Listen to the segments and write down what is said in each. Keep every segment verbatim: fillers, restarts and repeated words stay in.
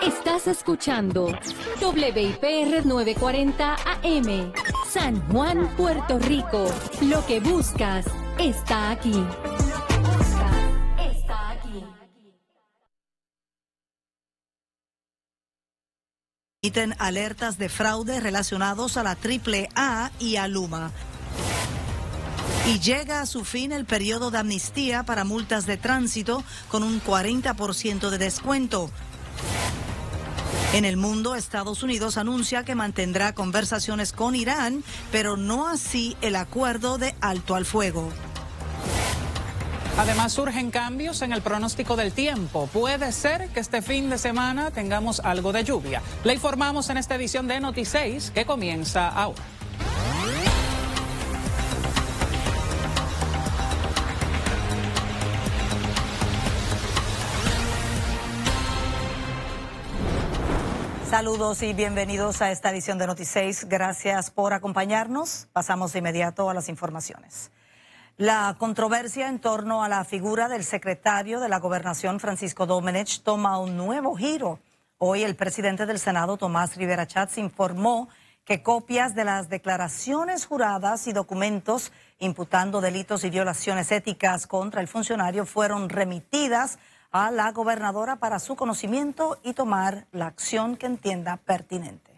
Estás escuchando W I P R novecientos cuarenta A M, San Juan, Puerto Rico. Lo que buscas está aquí. Está aquí. Emiten alertas de fraude relacionados a la triple A y a Luma. Y llega a su fin el periodo de amnistía para multas de tránsito con un cuarenta por ciento de descuento. En el mundo, Estados Unidos anuncia que mantendrá conversaciones con Irán, pero no así el acuerdo de alto al fuego. Además, surgen cambios en el pronóstico del tiempo. Puede ser que este fin de semana tengamos algo de lluvia. Le informamos en esta edición de Noti seis que comienza ahora. Saludos y bienvenidos a esta edición de Noti seis. Gracias por acompañarnos. Pasamos de inmediato a las informaciones. La controversia en torno a la figura del secretario de la Gobernación, Francisco Domenech, toma un nuevo giro. Hoy el presidente del Senado, Tomás Rivera Chatz, informó que copias de las declaraciones juradas y documentos imputando delitos y violaciones éticas contra el funcionario fueron remitidas a la gobernadora para su conocimiento y tomar la acción que entienda pertinente.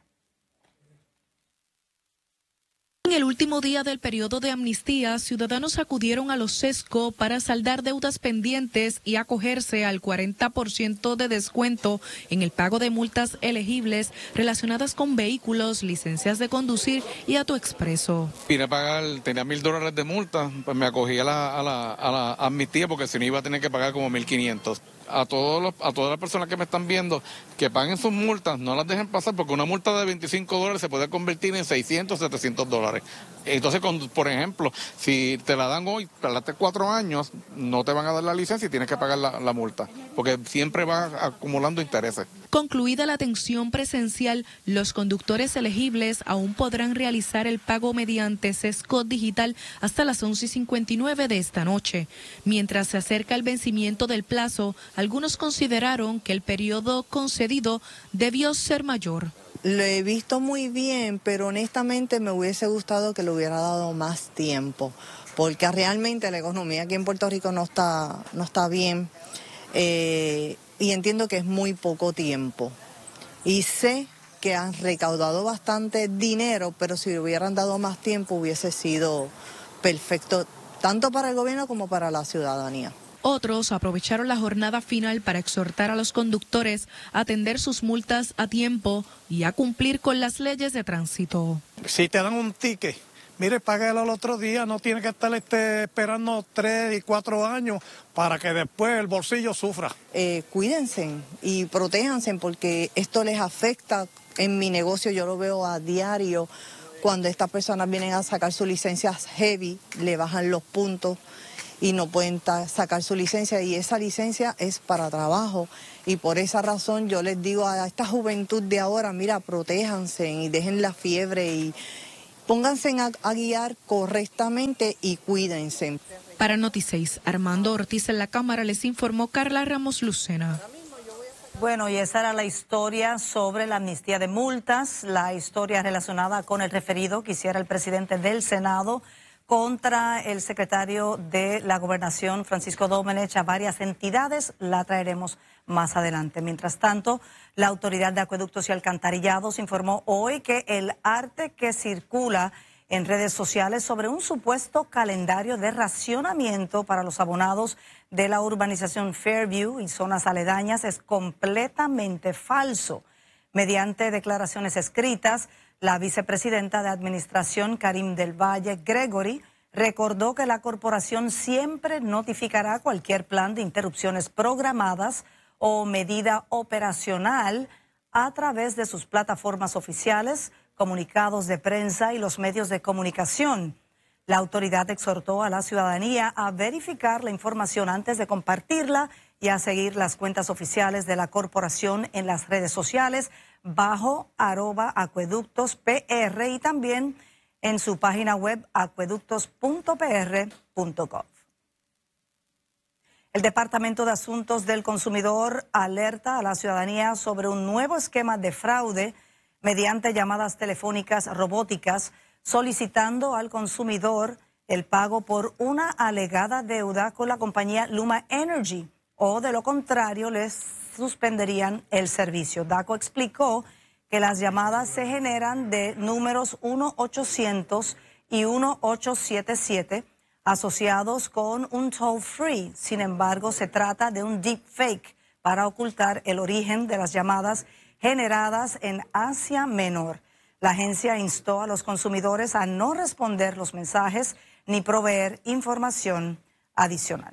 En el último día del periodo de amnistía, ciudadanos acudieron a los sesco para saldar deudas pendientes y acogerse al cuarenta por ciento de descuento en el pago de multas elegibles relacionadas con vehículos, licencias de conducir y autoexpreso. Vine a pagar, tenía mil dólares de multa, pues me acogí a la, a la, a la amnistía porque si no iba a tener que pagar como mil quinientos. A, todos los, a todas las personas que me están viendo, que paguen sus multas, no las dejen pasar, porque una multa de veinticinco dólares se puede convertir en seiscientos, setecientos dólares. Entonces, con, por ejemplo, si te la dan hoy, tardaste cuatro años, no te van a dar la licencia y tienes que pagar la, la multa, porque siempre van acumulando intereses. Concluida la atención presencial, los conductores elegibles aún podrán realizar el pago mediante sesco digital hasta las once y cincuenta y nueve de esta noche. Mientras se acerca el vencimiento del plazo, algunos consideraron que el periodo concedido debió ser mayor. Lo he visto muy bien, pero honestamente me hubiese gustado que le hubiera dado más tiempo, porque realmente la economía aquí en Puerto Rico no está, no está bien. Eh, y entiendo que es muy poco tiempo. Y sé que han recaudado bastante dinero, pero si le hubieran dado más tiempo hubiese sido perfecto, tanto para el gobierno como para la ciudadanía. Otros aprovecharon la jornada final para exhortar a los conductores a atender sus multas a tiempo y a cumplir con las leyes de tránsito. Si te dan un ticket, mire, págalo al otro día, no tiene que estar este, esperando tres y cuatro años para que después el bolsillo sufra. Eh, cuídense y protéjanse porque esto les afecta. En mi negocio yo lo veo a diario. Cuando estas personas vienen a sacar sus licencias heavy, le bajan los puntos y no pueden sacar su licencia, y esa licencia es para trabajo. Y por esa razón yo les digo a esta juventud de ahora, mira, protéjanse y dejen la fiebre y pónganse a, a guiar correctamente y cuídense. Para Noti seis, Armando Ortiz en la Cámara, les informó Carla Ramos Lucena. Bueno, y esa era la historia sobre la amnistía de multas, la historia relacionada con el referido que hiciera el presidente del Senado contra el secretario de la Gobernación, Francisco Domenech, a varias entidades. La traeremos más adelante. Mientras tanto, la Autoridad de Acueductos y Alcantarillados informó hoy que el arte que circula en redes sociales sobre un supuesto calendario de racionamiento para los abonados de la urbanización Fairview y zonas aledañas es completamente falso. Mediante declaraciones escritas, la vicepresidenta de Administración, Karim del Valle Gregory, recordó que la corporación siempre notificará cualquier plan de interrupciones programadas o medida operacional a través de sus plataformas oficiales, comunicados de prensa y los medios de comunicación. La autoridad exhortó a la ciudadanía a verificar la información antes de compartirla y a seguir las cuentas oficiales de la corporación en las redes sociales bajo arroba acueductos P R y también en su página web acueductos punto p r punto gov. El Departamento de Asuntos del Consumidor alerta a la ciudadanía sobre un nuevo esquema de fraude mediante llamadas telefónicas robóticas, solicitando al consumidor el pago por una alegada deuda con la compañía Luma Energy, o de lo contrario les suspenderían el servicio. DACO explicó que las llamadas se generan de números uno ochocientos y uno ocho siete siete asociados con un toll free. Sin embargo, se trata de un deepfake para ocultar el origen de las llamadas generadas en Asia Menor. La agencia instó a los consumidores a no responder los mensajes ni proveer información adicional.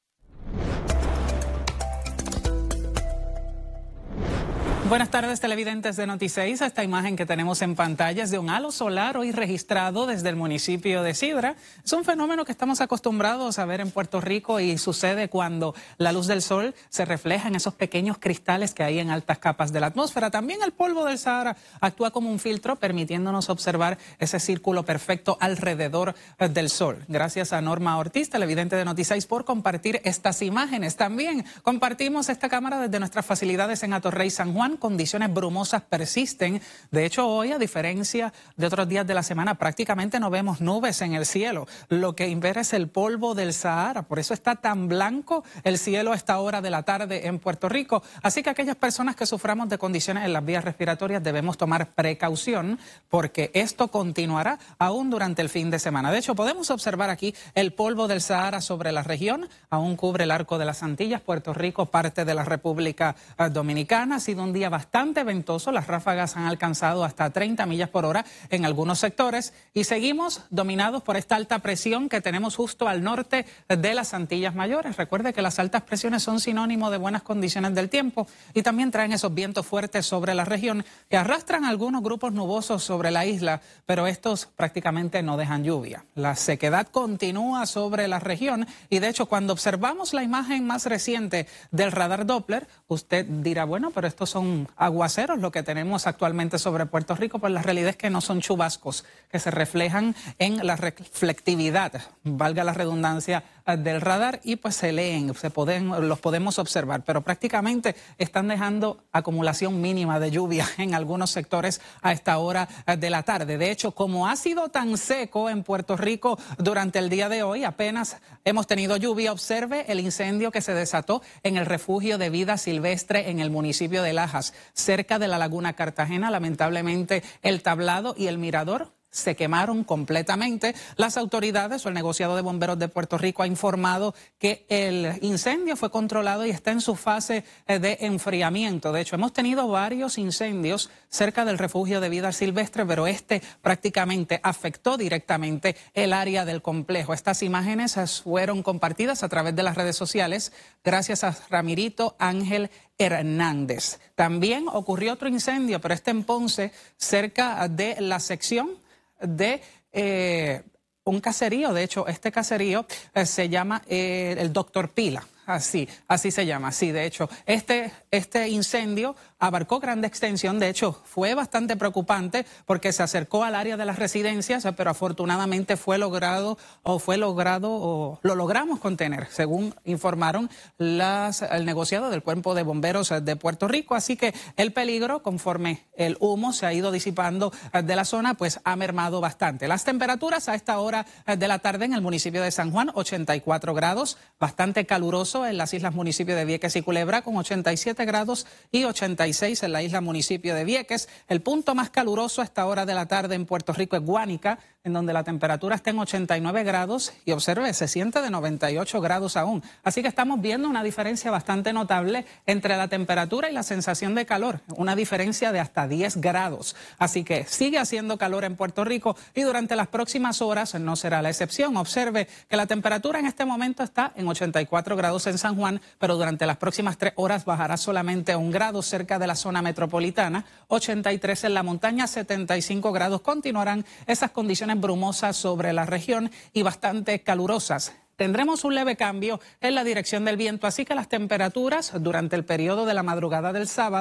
Buenas tardes, televidentes de Noti seis. Esta imagen que tenemos en pantalla es de un halo solar hoy registrado desde el municipio de Sidra. Es un fenómeno que estamos acostumbrados a ver en Puerto Rico y sucede cuando la luz del sol se refleja en esos pequeños cristales que hay en altas capas de la atmósfera. También el polvo del Sahara actúa como un filtro, permitiéndonos observar ese círculo perfecto alrededor del sol. Gracias a Norma Ortiz, televidente de Noti seis, por compartir estas imágenes. También compartimos esta cámara desde nuestras facilidades en Atorrey, San Juan. Condiciones brumosas persisten. De hecho, hoy, a diferencia de otros días de la semana, prácticamente no vemos nubes en el cielo. Lo que impera es el polvo del Sahara. Por eso está tan blanco el cielo a esta hora de la tarde en Puerto Rico. Así que aquellas personas que suframos de condiciones en las vías respiratorias debemos tomar precaución, porque esto continuará aún durante el fin de semana. De hecho, podemos observar aquí el polvo del Sahara sobre la región. Aún cubre el arco de las Antillas, Puerto Rico, parte de la República Dominicana. Ha sido un día bastante ventoso, las ráfagas han alcanzado hasta treinta millas por hora en algunos sectores y seguimos dominados por esta alta presión que tenemos justo al norte de las Antillas Mayores. Recuerde que las altas presiones son sinónimo de buenas condiciones del tiempo y también traen esos vientos fuertes sobre la región que arrastran algunos grupos nubosos sobre la isla, pero estos prácticamente no dejan lluvia. La sequedad continúa sobre la región y de hecho cuando observamos la imagen más reciente del radar Doppler, usted dirá, bueno, pero estos son aguaceros lo que tenemos actualmente sobre Puerto Rico, pues la realidad es que no son chubascos que se reflejan en la reflectividad, valga la redundancia, del radar y pues se leen, se pueden, los podemos observar, pero prácticamente están dejando acumulación mínima de lluvia en algunos sectores a esta hora de la tarde. De hecho, como ha sido tan seco en Puerto Rico durante el día de hoy, apenas hemos tenido lluvia. Observe el incendio que se desató en el refugio de vida silvestre en el municipio de Lajas, cerca de la Laguna Cartagena. Lamentablemente, el tablado y el mirador se quemaron completamente. Las autoridades o el negociado de bomberos de Puerto Rico ha informado que el incendio fue controlado y está en su fase de enfriamiento. De hecho, hemos tenido varios incendios cerca del refugio de vida silvestre, pero este prácticamente afectó directamente el área del complejo. Estas imágenes fueron compartidas a través de las redes sociales gracias a Ramirito Ángel Hernández. También ocurrió otro incendio, pero este en Ponce, cerca de la sección de eh, un caserío. De hecho, este caserío eh, se llama eh, el Doctor Pila. Así, así se llama, sí, de hecho, este, este incendio abarcó grande extensión. De hecho, fue bastante preocupante porque se acercó al área de las residencias, pero afortunadamente fue logrado o fue logrado o lo logramos contener, según informaron las, el negociado del Cuerpo de Bomberos de Puerto Rico. Así que el peligro, conforme el humo se ha ido disipando de la zona, pues ha mermado bastante. Las temperaturas a esta hora de la tarde en el municipio de San Juan, ochenta y cuatro grados, bastante caluroso en las islas municipio de Vieques y Culebra con ochenta y siete grados y ochenta y seis en la isla municipio de Vieques. El punto más caluroso a esta hora de la tarde en Puerto Rico es Guánica, en donde la temperatura está en ochenta y nueve grados y observe, se siente de noventa y ocho grados aún. Así que estamos viendo una diferencia bastante notable entre la temperatura y la sensación de calor, una diferencia de hasta diez grados. Así que sigue haciendo calor en Puerto Rico y durante las próximas horas no será la excepción. Observe que la temperatura en este momento está en ochenta y cuatro grados en San Juan, pero durante las próximas tres horas bajará solamente a un grado cerca de la zona metropolitana, ochenta y tres en la montaña, setenta y cinco grados. Continuarán esas condiciones brumosas sobre la región y bastante calurosas. Tendremos un leve cambio en la dirección del viento, así que las temperaturas durante el periodo de la madrugada del sábado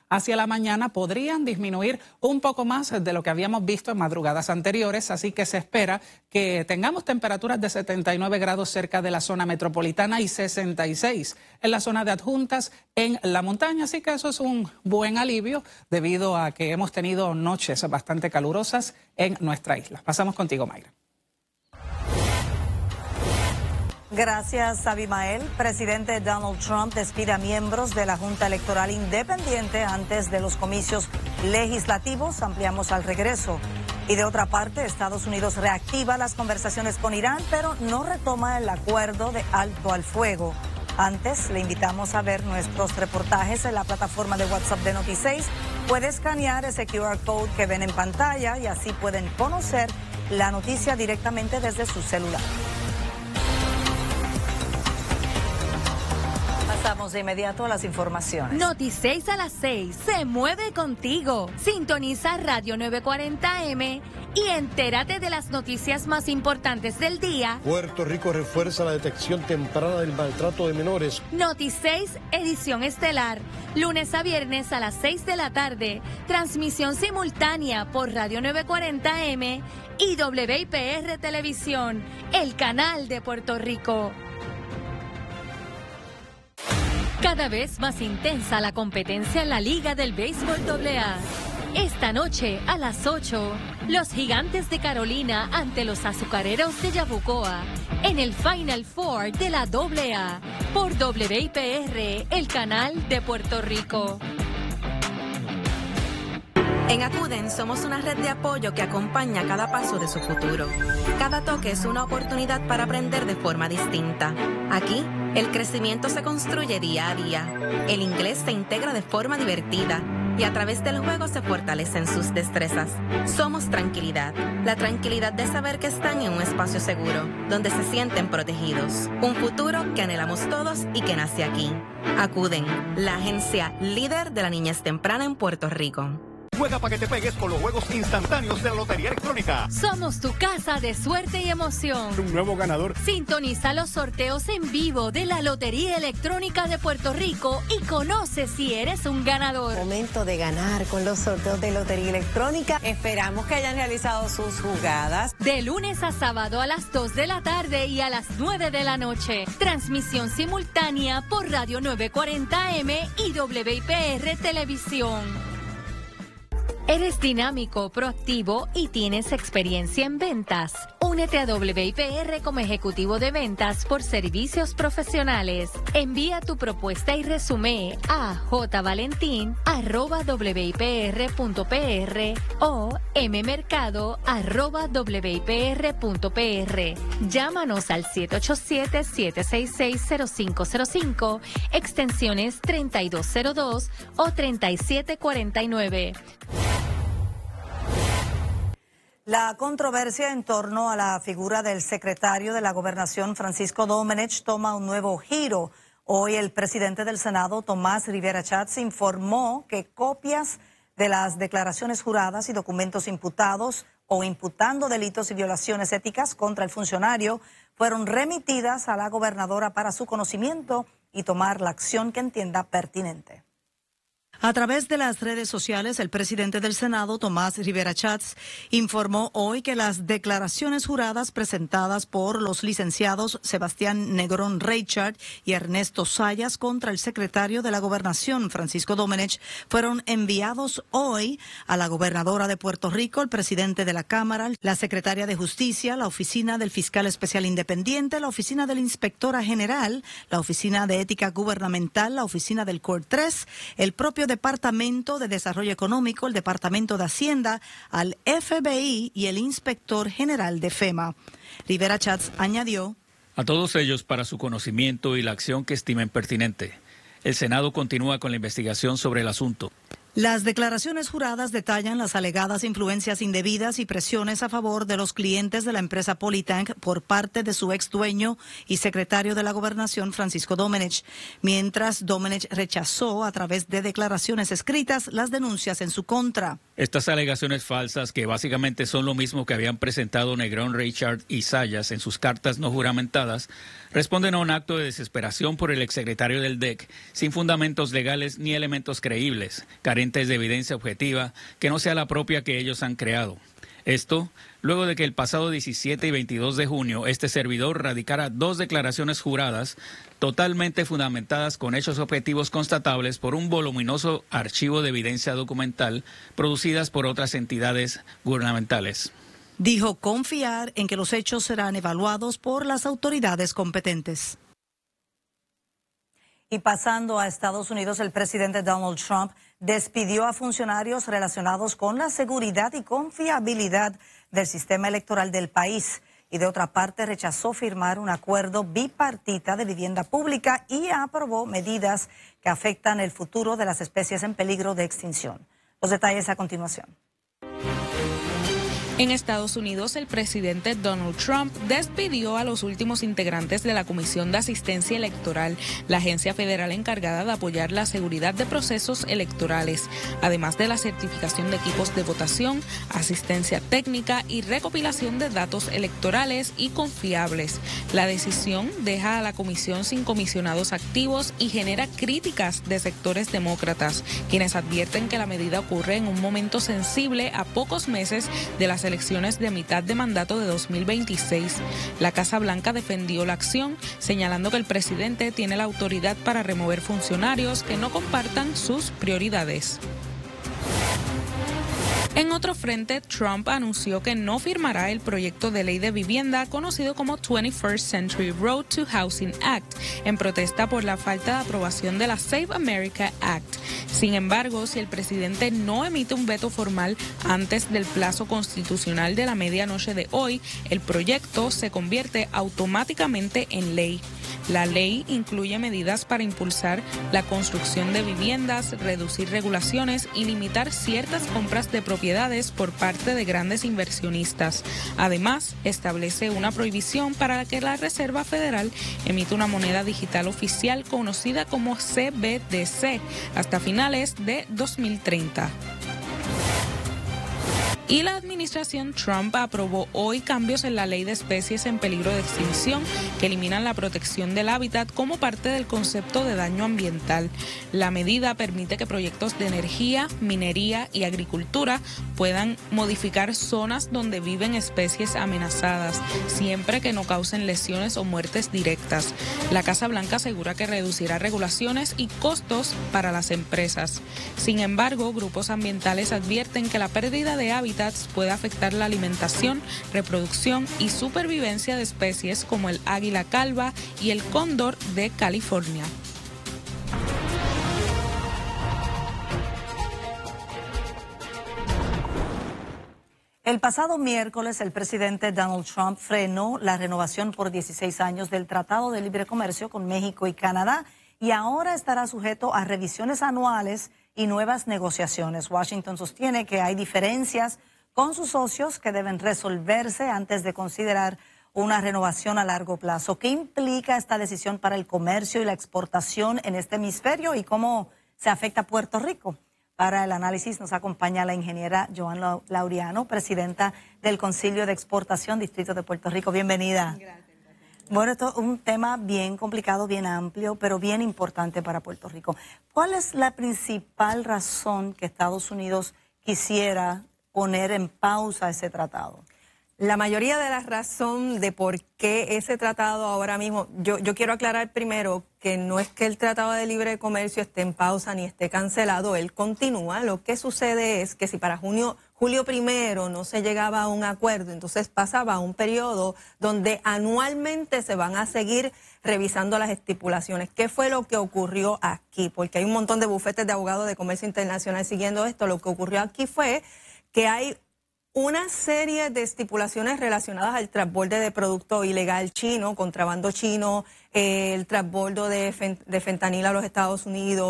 hacia la mañana podrían disminuir un poco más de lo que habíamos visto en madrugadas anteriores, así que se espera que tengamos temperaturas de setenta y nueve grados cerca de la zona metropolitana y sesenta y seis en la zona de adjuntas en la montaña, así que eso es un buen alivio debido a que hemos tenido noches bastante calurosas en nuestra isla. Pasamos contigo, Mayra. Gracias, Abimael. Presidente Donald Trump despide a miembros de la Junta Electoral Independiente antes de los comicios legislativos. Ampliamos al regreso. Y de otra parte, Estados Unidos reactiva las conversaciones con Irán, pero no retoma el acuerdo de alto al fuego. Antes, le invitamos a ver nuestros reportajes en la plataforma de WhatsApp de Noti seis. Puede escanear ese Q R code que ven en pantalla y así pueden conocer la noticia directamente desde su celular. Pasamos de inmediato a las informaciones. Noti seis a las seis se mueve contigo. Sintoniza Radio nueve cuarenta A M y entérate de las noticias más importantes del día. Puerto Rico refuerza la detección temprana del maltrato de menores. Noti seis, edición estelar. Lunes a viernes a las seis de la tarde. Transmisión simultánea por Radio nueve cuarenta A M y W I P R Televisión, el canal de Puerto Rico. Cada vez más intensa la competencia en la Liga del Béisbol doble A. Esta noche, a las ocho, los Gigantes de Carolina ante los Azucareros de Yabucoa en el Final Four de la doble A por W I P R, el canal de Puerto Rico. En Acuden somos una red de apoyo que acompaña cada paso de su futuro. Cada toque es una oportunidad para aprender de forma distinta. Aquí, el crecimiento se construye día a día. El inglés se integra de forma divertida y a través del juego se fortalecen sus destrezas. Somos tranquilidad, la tranquilidad de saber que están en un espacio seguro, donde se sienten protegidos. Un futuro que anhelamos todos y que nace aquí. Acuden, la agencia líder de la niñez temprana en Puerto Rico. Juega para que te pegues con los juegos instantáneos de la Lotería Electrónica. Somos tu casa de suerte y emoción. Un nuevo ganador. Sintoniza los sorteos en vivo de la Lotería Electrónica de Puerto Rico y conoce si eres un ganador. Momento de ganar con los sorteos de Lotería Electrónica. Esperamos que hayan realizado sus jugadas. De lunes a sábado a las dos de la tarde y a las nueve de la noche. Transmisión simultánea por Radio nueve cuarenta A M y W I P R Televisión. ¿Eres dinámico, proactivo y tienes experiencia en ventas? Únete a W I P R como ejecutivo de ventas por servicios profesionales. Envía tu propuesta y resumen a jvalentin arroba wipr.pr o mmercado arroba wipr.pr. Llámanos al siete ocho siete, siete seis seis, cero cinco cero cinco, extensiones treinta y dos cero dos o treinta y siete cuarenta y nueve. La controversia en torno a la figura del secretario de la Gobernación, Francisco Domenech, toma un nuevo giro. Hoy el presidente del Senado, Tomás Rivera Schatz, informó que copias de las declaraciones juradas y documentos imputados o imputando delitos y violaciones éticas contra el funcionario fueron remitidas a la gobernadora para su conocimiento y tomar la acción que entienda pertinente. A través de las redes sociales, el presidente del Senado, Tomás Rivera Schatz, informó hoy que las declaraciones juradas presentadas por los licenciados Sebastián Negrón Reichard y Ernesto Sayas contra el secretario de la Gobernación, Francisco Domenech, fueron enviados hoy a la gobernadora de Puerto Rico, el presidente de la Cámara, la secretaria de Justicia, la oficina del Fiscal Especial Independiente, la oficina de la Inspectora General, la oficina de Ética Gubernamental, la oficina del C O R tres, el propio Departamento de Desarrollo Económico, el Departamento de Hacienda, al F B I y el Inspector General de FEMA. Rivera Schatz añadió: a todos ellos para su conocimiento y la acción que estimen pertinente. El Senado continúa con la investigación sobre el asunto. Las declaraciones juradas detallan las alegadas influencias indebidas y presiones a favor de los clientes de la empresa Polytank por parte de su ex dueño y secretario de la Gobernación, Francisco Domenech, mientras Domenech rechazó a través de declaraciones escritas las denuncias en su contra. Estas alegaciones falsas, que básicamente son lo mismo que habían presentado Negrón, Richard y Zayas en sus cartas no juramentadas, responden a un acto de desesperación por el exsecretario del D E C, sin fundamentos legales ni elementos creíbles, carentes de evidencia objetiva que no sea la propia que ellos han creado. Esto, luego de que el pasado diecisiete y veintidós de junio este servidor radicara dos declaraciones juradas totalmente fundamentadas con hechos objetivos constatables por un voluminoso archivo de evidencia documental producidas por otras entidades gubernamentales. Dijo confiar en que los hechos serán evaluados por las autoridades competentes. Y pasando a Estados Unidos, el presidente Donald Trump despidió a funcionarios relacionados con la seguridad y confiabilidad del sistema electoral del país. Y de otra parte, rechazó firmar un acuerdo bipartita de vivienda pública y aprobó medidas que afectan el futuro de las especies en peligro de extinción. Los detalles a continuación. En Estados Unidos, el presidente Donald Trump despidió a los últimos integrantes de la Comisión de Asistencia Electoral, la agencia federal encargada de apoyar la seguridad de procesos electorales, además de la certificación de equipos de votación, asistencia técnica y recopilación de datos electorales y confiables. La decisión deja a la comisión sin comisionados activos y genera críticas de sectores demócratas, quienes advierten que la medida ocurre en un momento sensible a pocos meses de las elecciones de mitad de mandato de dos mil veintiséis. La Casa Blanca defendió la acción, señalando que el presidente tiene la autoridad para remover funcionarios que no compartan sus prioridades. En otro frente, Trump anunció que no firmará el proyecto de ley de vivienda conocido como twenty-first Century Road to Housing Act, en protesta por la falta de aprobación de la Save America Act. Sin embargo, si el presidente no emite un veto formal antes del plazo constitucional de la medianoche de hoy, el proyecto se convierte automáticamente en ley. La ley incluye medidas para impulsar la construcción de viviendas, reducir regulaciones y limitar ciertas compras de propiedades por parte de grandes inversionistas. Además, establece una prohibición para que la Reserva Federal emita una moneda digital oficial conocida como C B D C hasta finales de dos mil treinta. Y la administración Trump aprobó hoy cambios en la ley de especies en peligro de extinción que eliminan la protección del hábitat como parte del concepto de daño ambiental. La medida permite que proyectos de energía, minería y agricultura puedan modificar zonas donde viven especies amenazadas, siempre que no causen lesiones o muertes directas. La Casa Blanca asegura que reducirá regulaciones y costos para las empresas. Sin embargo, grupos ambientales advierten que la pérdida de hábitat puede afectar la alimentación, reproducción y supervivencia de especies como el águila calva y el cóndor de California. El pasado miércoles, el presidente Donald Trump frenó la renovación por dieciséis años del Tratado de Libre Comercio con México y Canadá y ahora estará sujeto a revisiones anuales y nuevas negociaciones. Washington sostiene que hay diferencias con sus socios que deben resolverse antes de considerar una renovación a largo plazo. ¿Qué implica esta decisión para el comercio y la exportación en este hemisferio y cómo se afecta a Puerto Rico? Para el análisis nos acompaña la ingeniera Joan Laureano, presidenta del Concilio de Exportación Distrito de Puerto Rico. Bienvenida. Gracias. Bueno, esto es un tema bien complicado, bien amplio, pero bien importante para Puerto Rico. ¿Cuál es la principal razón que Estados Unidos quisiera poner en pausa ese tratado? La mayoría de la razón de por qué ese tratado ahora mismo, yo, yo quiero aclarar primero que no es que el Tratado de Libre Comercio esté en pausa ni esté cancelado, él continúa. Lo que sucede es que si para junio, julio primero no se llegaba a un acuerdo, entonces pasaba a un periodo donde anualmente se van a seguir revisando las estipulaciones. ¿Qué fue lo que ocurrió aquí? Porque hay un montón de bufetes de abogados de comercio internacional siguiendo esto. Lo que ocurrió aquí fue que hay una serie de estipulaciones relacionadas al transbordo de producto ilegal chino, contrabando chino, eh, el transbordo de, fen de fentanil a los Estados Unidos,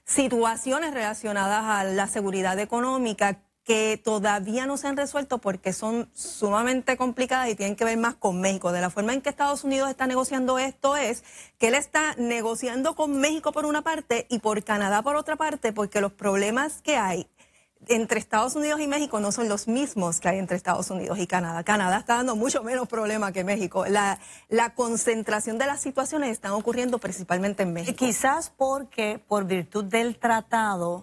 situaciones relacionadas a la seguridad económica que todavía no se han resuelto porque son sumamente complicadas y tienen que ver más con México. De la forma en que Estados Unidos está negociando esto es que él está negociando con México por una parte y por Canadá por otra parte, porque los problemas que hay entre Estados Unidos y México no son los mismos que hay entre Estados Unidos y Canadá. Canadá está dando mucho menos problema que México. La, la concentración de las situaciones están ocurriendo principalmente en México. Quizás porque por virtud del tratado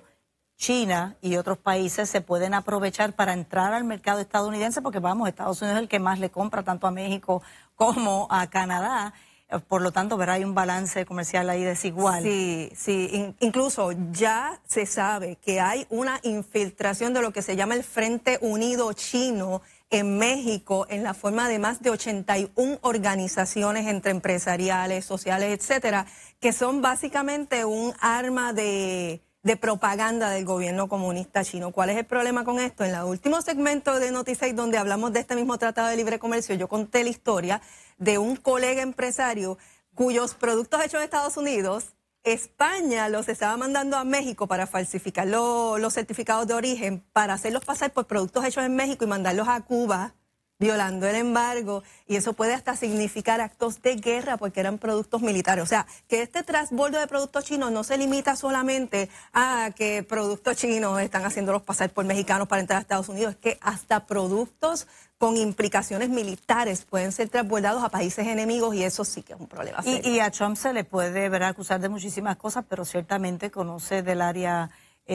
China y otros países se pueden aprovechar para entrar al mercado estadounidense, porque vamos, Estados Unidos es el que más le compra tanto a México como a Canadá. Por lo tanto, verá, hay un balance comercial ahí desigual. Sí, sí. In- incluso ya se sabe que hay una infiltración de lo que se llama el Frente Unido Chino en México, en la forma de más de ochenta y una organizaciones entre empresariales, sociales, etcétera, que son básicamente un arma de... de propaganda del gobierno comunista chino. ¿Cuál es el problema con esto? En el último segmento de Notiseis, donde hablamos de este mismo Tratado de Libre Comercio, yo conté la historia de un colega empresario cuyos productos hechos en Estados Unidos, España los estaba mandando a México para falsificar lo, los certificados de origen, para hacerlos pasar por productos hechos en México y mandarlos a Cuba, violando el embargo, y eso puede hasta significar actos de guerra porque eran productos militares. O sea, que este transbordo de productos chinos no se limita solamente a que productos chinos están haciéndolos pasar por mexicanos para entrar a Estados Unidos, es que hasta productos con implicaciones militares pueden ser transbordados a países enemigos y eso sí que es un problema serio. Y, y a Trump se le puede ver acusar de muchísimas cosas, pero ciertamente conoce del área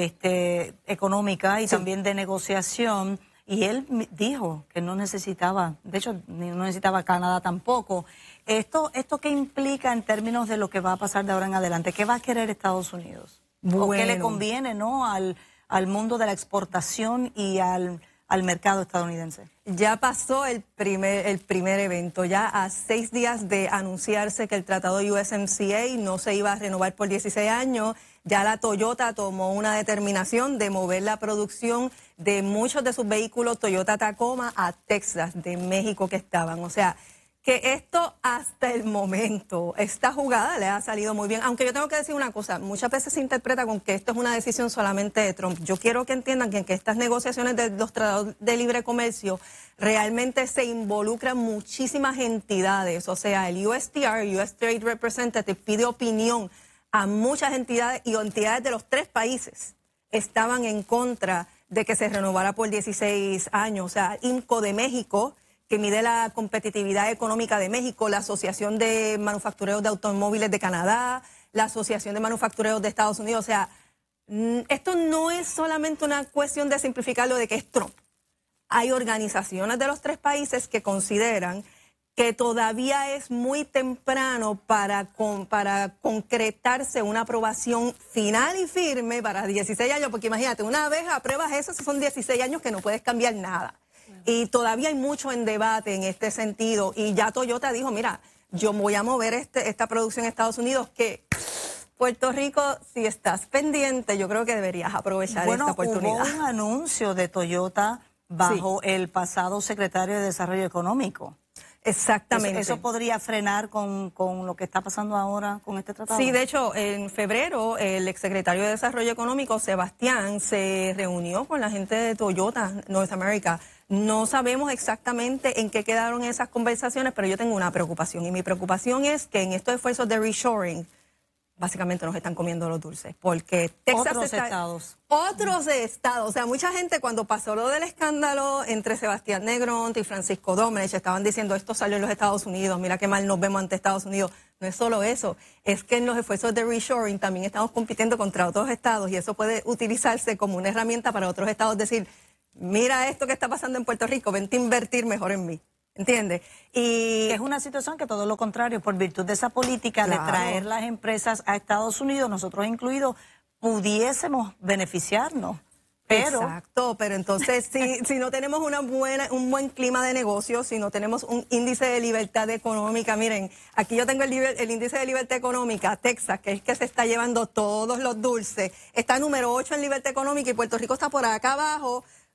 este, económica y sí, también de negociación. Y él dijo que no necesitaba, de hecho, no necesitaba Canadá tampoco. ¿Esto, esto qué implica en términos de lo que va a pasar de ahora en adelante? ¿Qué va a querer Estados Unidos? Bueno. ¿O qué le conviene, no, al, al mundo de la exportación y al, al mercado estadounidense? Ya pasó el primer, el primer evento, ya a seis días de anunciarse que el tratado U S M C A no se iba a renovar por dieciséis años, ya la Toyota tomó una determinación de mover la producción de muchos de sus vehículos Toyota Tacoma a Texas, de México que estaban. O sea, que esto hasta el momento, esta jugada le ha salido muy bien. Aunque yo tengo que decir una cosa, muchas veces se interpreta con que esto es una decisión solamente de Trump. Yo quiero que entiendan que en que estas negociaciones de los tratados de libre comercio realmente se involucran muchísimas entidades. O sea, el U S T R, U S Trade Representative, pide opinión a muchas entidades y entidades de los tres países estaban en contra de que se renovara por dieciséis años. O sea, I M C O de México, que mide la competitividad económica de México, la Asociación de Manufactureros de Automóviles de Canadá, la Asociación de Manufactureros de Estados Unidos. O sea, esto no es solamente una cuestión de simplificarlo de que es Trump. Hay organizaciones de los tres países que consideran que todavía es muy temprano para, con, para concretarse una aprobación final y firme para dieciséis años, porque imagínate, una vez apruebas eso, son dieciséis años que no puedes cambiar nada. Y todavía hay mucho en debate en este sentido. Y ya Toyota dijo, mira, yo voy a mover este, esta producción en Estados Unidos, que Puerto Rico, si estás pendiente, yo creo que deberías aprovechar bueno, esta oportunidad. Hubo un anuncio de Toyota bajo sí. el pasado secretario de Desarrollo Económico. Exactamente. ¿Eso, eso podría frenar con, con lo que está pasando ahora con este tratado? Sí, de hecho, en febrero el exsecretario de Desarrollo Económico, Sebastián, se reunió con la gente de Toyota North America. No sabemos exactamente en qué quedaron esas conversaciones, pero yo tengo una preocupación. Y mi preocupación es que en estos esfuerzos de reshoring, básicamente nos están comiendo los dulces, porque Texas otros está, estados. Otros estados. O sea, mucha gente cuando pasó lo del escándalo entre Sebastián Negrón y Francisco Domenech estaban diciendo esto salió en los Estados Unidos, mira qué mal nos vemos ante Estados Unidos. No es solo eso, es que en los esfuerzos de reshoring también estamos compitiendo contra otros estados y eso puede utilizarse como una herramienta para otros estados decir, mira esto que está pasando en Puerto Rico, vente a invertir mejor en mí. ¿Entiendes? Y es una situación que todo lo contrario, por virtud de esa política claro. de traer las empresas a Estados Unidos, nosotros incluidos, pudiésemos beneficiarnos. Pero... Exacto, pero entonces si, si no tenemos una buena, un buen clima de negocios, si no tenemos un índice de libertad económica, miren, aquí yo tengo el, el índice de libertad económica, Texas, que es que se está llevando todos los dulces, está número ocho en libertad económica y Puerto Rico está por acá abajo,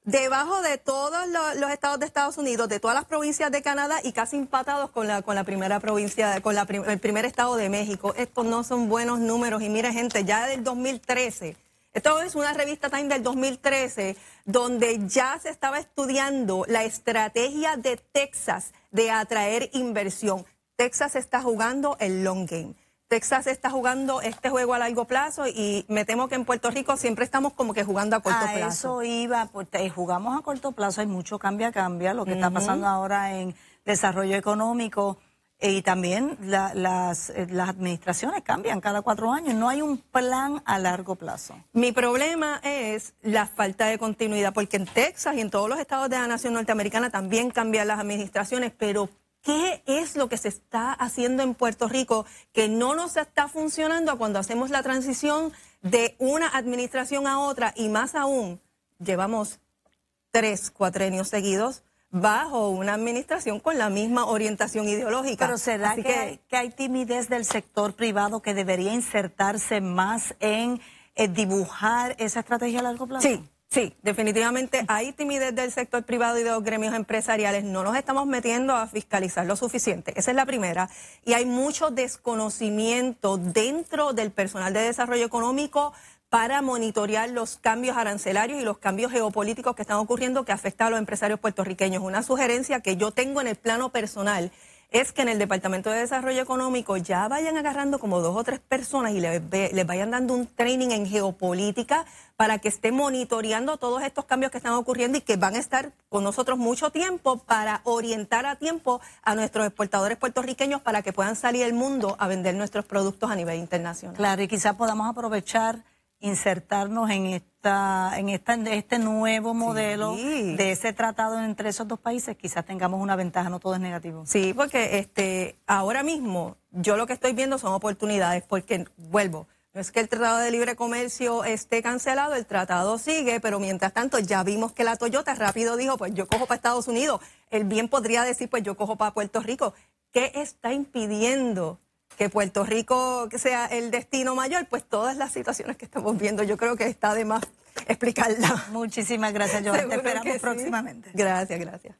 debajo de todos los, los estados de Estados Unidos, de todas las provincias de Canadá y casi empatados con la con la primera provincia, con la prim, el primer estado de México. Estos no son buenos números y mire gente, ya del dos mil trece, esto es una revista Time del dos mil trece, donde ya se estaba estudiando la estrategia de Texas de atraer inversión. Texas está jugando el long game. Texas está jugando este juego a largo plazo y me temo que en Puerto Rico siempre estamos como que jugando a corto a plazo. Eso iba, porque jugamos a corto plazo, hay mucho cambia, cambia, lo que uh-huh. está pasando ahora en desarrollo económico y también la, las, las administraciones cambian cada cuatro años, no hay un plan a largo plazo. Mi problema es la falta de continuidad, porque en Texas y en todos los estados de la nación norteamericana también cambian las administraciones, pero ¿qué es lo que se está haciendo en Puerto Rico que no nos está funcionando cuando hacemos la transición de una administración a otra? Y más aún, llevamos tres cuatrenios seguidos bajo una administración con la misma orientación ideológica. Pero ¿será Así que, que, hay, que hay timidez del sector privado que debería insertarse más en eh, dibujar esa estrategia a largo plazo? Sí. Sí, definitivamente hay timidez del sector privado y de los gremios empresariales. No nos estamos metiendo a fiscalizar lo suficiente. Esa es la primera. Y hay mucho desconocimiento dentro del personal de desarrollo económico para monitorear los cambios arancelarios y los cambios geopolíticos que están ocurriendo que afectan a los empresarios puertorriqueños. Una sugerencia que yo tengo en el plano personal es que en el Departamento de Desarrollo Económico ya vayan agarrando como dos o tres personas y les, les vayan dando un training en geopolítica para que estén monitoreando todos estos cambios que están ocurriendo y que van a estar con nosotros mucho tiempo para orientar a tiempo a nuestros exportadores puertorriqueños para que puedan salir al mundo a vender nuestros productos a nivel internacional. Claro, y quizás podamos aprovechar, insertarnos en esta en esta en este nuevo modelo sí. de ese tratado entre esos dos países, quizás tengamos una ventaja, no todo es negativo. Sí, porque este ahora mismo yo lo que estoy viendo son oportunidades, porque vuelvo, no es que el Tratado de Libre Comercio esté cancelado, el tratado sigue, pero mientras tanto ya vimos que la Toyota rápido dijo, pues yo cojo para Estados Unidos, él bien podría decir, pues yo cojo para Puerto Rico. ¿Qué está impidiendo que Puerto Rico sea el destino mayor? Pues todas las situaciones que estamos viendo, yo creo que está de más explicarla. Muchísimas gracias, Joan. Te esperamos sí. próximamente. Gracias, gracias.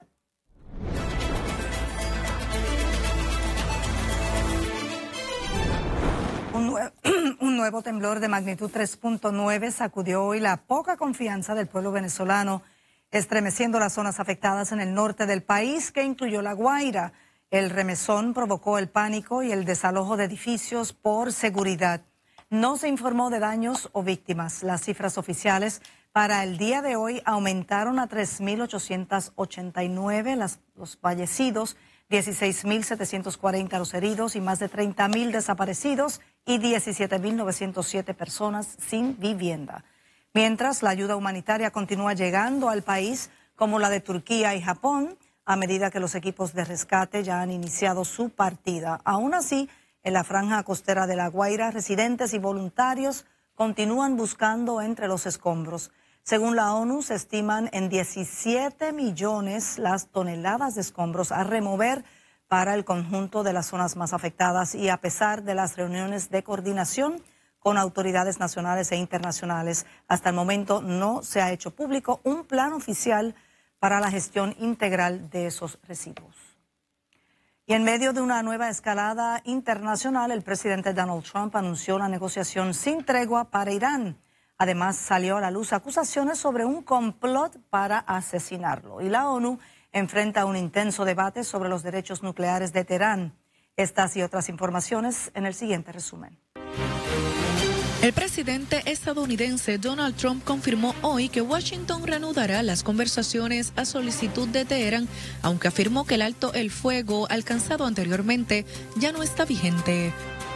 Un, nue un nuevo temblor de magnitud tres punto nueve sacudió hoy la poca confianza del pueblo venezolano, estremeciendo las zonas afectadas en el norte del país, que incluyó La Guaira. El remesón provocó el pánico y el desalojo de edificios por seguridad. No se informó de daños o víctimas. Las cifras oficiales para el día de hoy aumentaron a tres mil ochocientos ochenta y nueve las, los fallecidos, dieciséis mil setecientos cuarenta los heridos y más de treinta mil desaparecidos y diecisiete mil novecientos siete personas sin vivienda. Mientras, la ayuda humanitaria continúa llegando al país, como la de Turquía y Japón, a medida que los equipos de rescate ya han iniciado su partida. Aún así, en la franja costera de La Guaira, residentes y voluntarios continúan buscando entre los escombros. Según la ONU, se estiman en diecisiete millones las toneladas de escombros a remover para el conjunto de las zonas más afectadas, y a pesar de las reuniones de coordinación con autoridades nacionales e internacionales, hasta el momento no se ha hecho público un plan oficial para la gestión integral de esos residuos. Y en medio de una nueva escalada internacional, el presidente Donald Trump anunció la negociación sin tregua para Irán. Además, salió a la luz acusaciones sobre un complot para asesinarlo. Y la ONU enfrenta un intenso debate sobre los derechos nucleares de Teherán. Estas y otras informaciones en el siguiente resumen. El presidente estadounidense Donald Trump confirmó hoy que Washington reanudará las conversaciones a solicitud de Teherán, aunque afirmó que el alto el fuego alcanzado anteriormente ya no está vigente.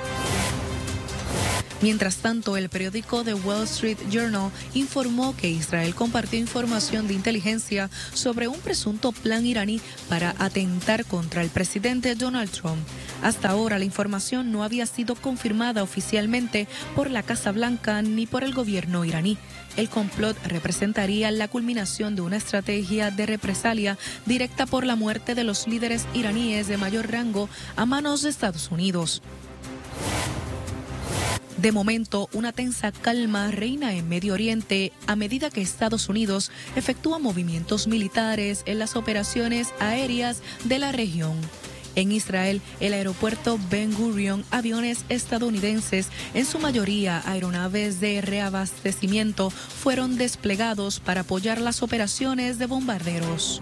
Mientras tanto, el periódico The Wall Street Journal informó que Israel compartió información de inteligencia sobre un presunto plan iraní para atentar contra el presidente Donald Trump. Hasta ahora, la información no había sido confirmada oficialmente por la Casa Blanca ni por el gobierno iraní. El complot representaría la culminación de una estrategia de represalia directa por la muerte de los líderes iraníes de mayor rango a manos de Estados Unidos. De momento, una tensa calma reina en Medio Oriente a medida que Estados Unidos efectúa movimientos militares en las operaciones aéreas de la región. En Israel, el aeropuerto Ben Gurion, aviones estadounidenses, en su mayoría aeronaves de reabastecimiento, fueron desplegados para apoyar las operaciones de bombarderos.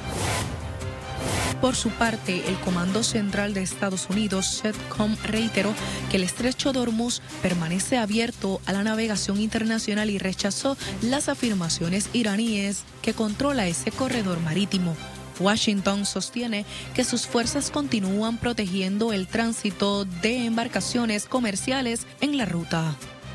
Por su parte, el Comando Central de Estados Unidos, CENTCOM, reiteró que el estrecho de Hormuz permanece abierto a la navegación internacional y rechazó las afirmaciones iraníes que controla ese corredor marítimo. Washington sostiene que sus fuerzas continúan protegiendo el tránsito de embarcaciones comerciales en la ruta.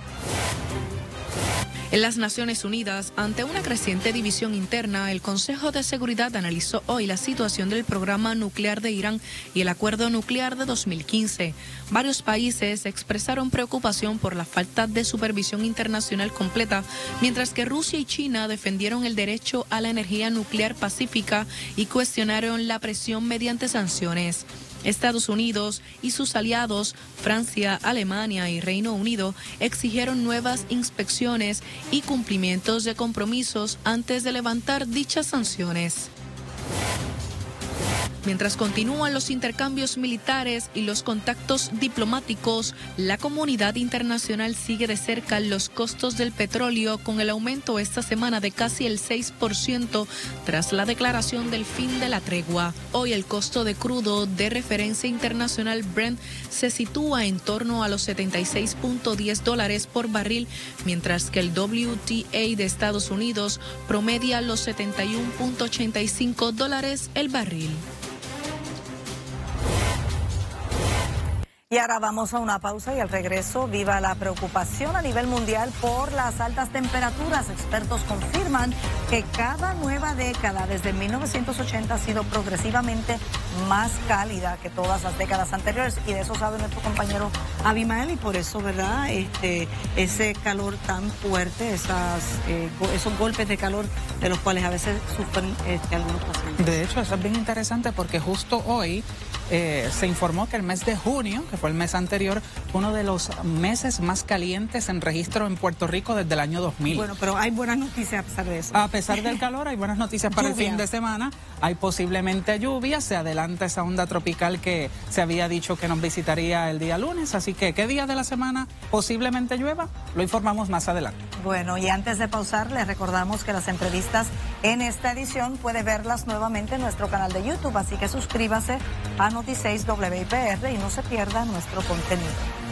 En las Naciones Unidas, ante una creciente división interna, el Consejo de Seguridad analizó hoy la situación del programa nuclear de Irán y el acuerdo nuclear de dos mil quince. Varios países expresaron preocupación por la falta de supervisión internacional completa, mientras que Rusia y China defendieron el derecho a la energía nuclear pacífica y cuestionaron la presión mediante sanciones. Estados Unidos y sus aliados, Francia, Alemania y Reino Unido, exigieron nuevas inspecciones y cumplimientos de compromisos antes de levantar dichas sanciones. Mientras continúan los intercambios militares y los contactos diplomáticos, la comunidad internacional sigue de cerca los costos del petróleo, con el aumento esta semana de casi el seis por ciento tras la declaración del fin de la tregua. Hoy el costo de crudo de referencia internacional Brent se sitúa en torno a los setenta y seis punto diez dólares por barril, mientras que el W T I de Estados Unidos promedia los setenta y uno punto ochenta y cinco dólares el barril. Y ahora vamos a una pausa y al regreso viva la preocupación a nivel mundial por las altas temperaturas. Expertos confirman que cada nueva década desde mil novecientos ochenta ha sido progresivamente más cálida que todas las décadas anteriores, y de eso sabe nuestro compañero Abimael, y por eso, ¿verdad? Este, ese calor tan fuerte, esas, eh, esos golpes de calor de los cuales a veces sufren este, algunos pacientes. De hecho, eso es bien interesante porque justo hoy Eh, se informó que el mes de junio, que fue el mes anterior, fue uno de los meses más calientes en registro en Puerto Rico desde el año dos mil. Bueno, pero hay buenas noticias a pesar de eso. A pesar del calor, hay buenas noticias para lluvia. El fin de semana. Hay posiblemente lluvia, se adelanta esa onda tropical que se había dicho que nos visitaría el día lunes, así que ¿qué día de la semana posiblemente llueva? Lo informamos más adelante. Bueno, y antes de pausar, les recordamos que las entrevistas en esta edición puede verlas nuevamente en nuestro canal de YouTube, así que suscríbase a Noti seis W I P R y no se pierda nuestro contenido.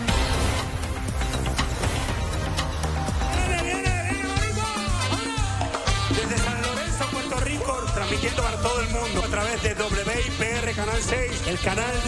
Desde San Lorenzo, Puerto Rico, transmitiendo para todo el mundo a través de W I P R Canal seis, el canal